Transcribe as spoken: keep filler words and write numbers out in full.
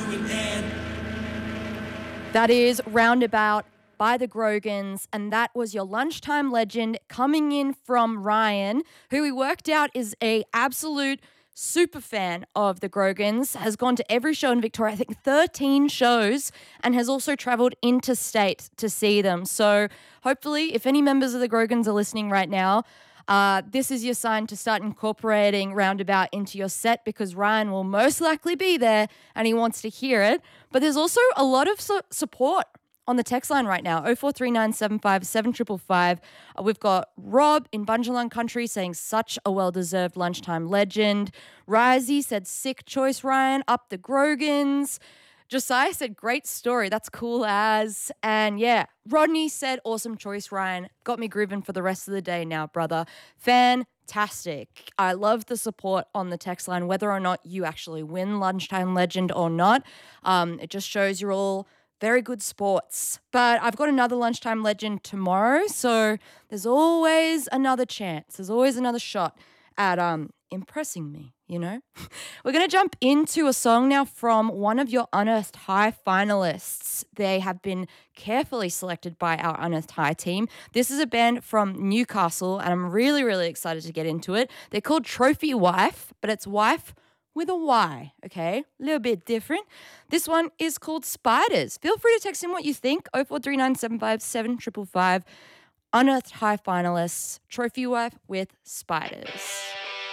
That is Roundabout by the Grogans, and that was your lunchtime legend coming in from Ryan, who we worked out is a absolute super fan of the Grogans, has gone to every show in Victoria, I think thirteen shows, and has also travelled interstate to see them. So hopefully, if any members of the Grogans are listening right now, uh, this is your sign to start incorporating Roundabout into your set, because Ryan will most likely be there and he wants to hear it. But there's also a lot of su- support on the text line right now, oh four three nine seven five seven five five five. Uh, we've got Rob in Bunjalung Country saying such a well-deserved lunchtime legend. Risey said sick choice, Ryan. Up the Grogans. Josiah said great story. That's cool as. And yeah, Rodney said awesome choice, Ryan. Got me grooving for the rest of the day now, brother. Fantastic. I love the support on the text line, whether or not you actually win lunchtime legend or not. Um, it just shows you're all very good sports. But I've got another lunchtime legend tomorrow, so there's always another chance. There's always another shot at um impressing me, you know? We're going to jump into a song now from one of your Unearthed High finalists. They have been carefully selected by our Unearthed High team. This is a band from Newcastle, and I'm really, really excited to get into it. They're called Trophy Wife, but it's wife with a Y, okay? A little bit different. This one is called Spiders. Feel free to text in what you think, oh four three nine seven five seven five five five. Unearthed High finalists, Trophy Wife with Spiders.